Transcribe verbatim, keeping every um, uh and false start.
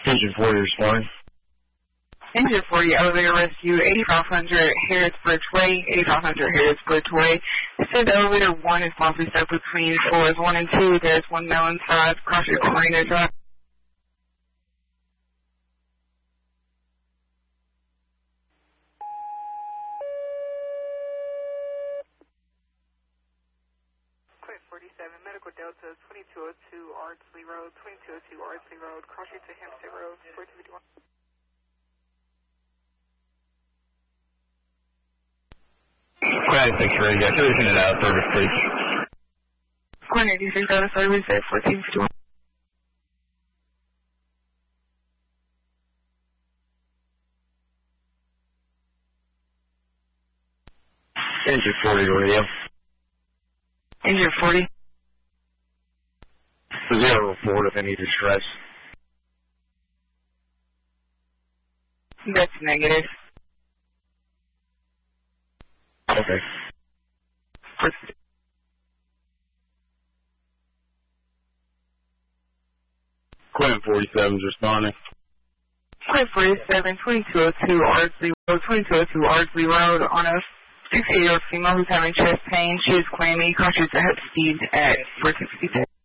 Engine forty responding. Engine forty, elevator rescue, eighty-five hundred Harrisburg Way, eighty-five hundred Harrisburg Way. It said elevator one is possibly stuck between floors one and two. There's one male inside, cross your Marina Drive. forty-seven, Medical Delta, twenty-two oh two Ardsley Road, twenty-two oh two Ardsley Road, cross street to Hempstead Road, four two one. Quiet six radio, solution and out service, please. one eighty-six out of service at fourteen fifty-one. Engine forty radio. Engine forty. Zero report of any distress. That's negative. Okay. Quinn forty-seven's responding. Quinn forty-seven, twenty-two oh two Ardsley Road, twenty-two oh two Ardsley Road on a sixty-eight-year-old female who's having chest pain. She is claiming cross street to Hempstead at fourteen fifty-six.